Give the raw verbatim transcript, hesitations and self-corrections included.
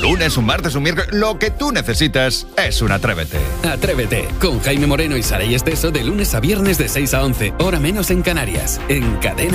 lunes, un martes, un miércoles, lo que tú necesitas es un Atrévete. Atrévete, con Jaime Moreno y Saray Esteso de lunes a viernes de seis a once, hora menos en Canarias, en Cadena